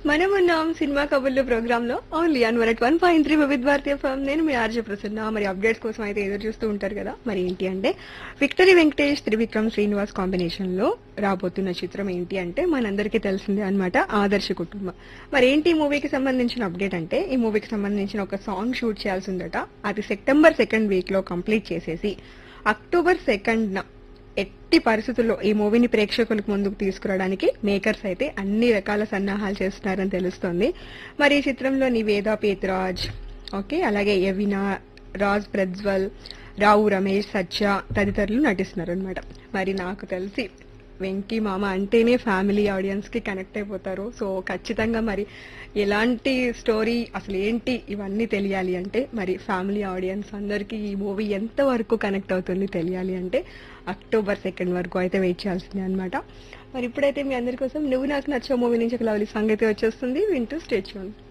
మనమున్నాం సినిమా కబుర్లు ప్రోగ్రామ్ లో ఓన్లీ ఆన్ 101.3 వివిధ భారతీయ ఫామ్. నేను మీ ఆర్జే ప్రసన్న. మరి అప్డేట్స్ కోసం అయితే ఎదురు చూస్తూ ఉంటారు కదా. మరి ఏంటి అంటే విక్టరీ వెంకటేష్ త్రివిక్రమ్ శ్రీనివాస్ కాంబినేషన్ లో రాబోతున్న చిత్రం ఏంటి అంటే మనందరికీ తెలిసిందే అన్నమాట, ఆదర్శ కుటుంబం. మరి ఏంటి ఈ మూవీకి సంబంధించిన అప్డేట్ అంటే ఈ మూవీకి సంబంధించిన ఒక సాంగ్ షూట్ చేయాల్సి ఉందట. అది సెప్టెంబర్ 2nd వీక్ లో కంప్లీట్ చేసేసి అక్టోబర్ 2nd ఎట్టి పరిస్థితుల్లో ఈ మూవీని ప్రేక్షకులకు ముందుకు తీసుకురావడానికి మేకర్స్ అయితే అన్ని రకాల సన్నాహాలు చేస్తున్నారని తెలుస్తోంది. మరి ఈ చిత్రంలో నివేదా పేతురాజ్, ఓకే, అలాగే యవినా, రాజ్ ప్రజ్వల్, రావు రమేష్, సత్య తదితరులు నటిస్తున్నారు అనమాట. మరి నాకు తెలిసి వెంకీ మామ అంటేనే ఫ్యామిలీ ఆడియన్స్ కి కనెక్ట్ అయిపోతారు. సో ఖచ్చితంగా మరి ఎలాంటి స్టోరీ అసలు ఏంటి ఇవన్నీ తెలియాలి అంటే మరి ఫ్యామిలీ ఆడియన్స్ అందరికీ ఈ మూవీ ఎంత వరకు కనెక్ట్ అవుతుంది తెలియాలి అంటే అక్టోబర్ 2nd వరకు అయితే వెయిట్ చేయాల్సిందే అనమాట. మరి ఇప్పుడైతే మీ అందరి కోసం నువ్వు నాకు నచ్చే మూవీ నుంచి ఒక లవ్లీ సాంగ్ అయితే వచ్చేస్తుంది, వింటూ స్టే ట్యూన్.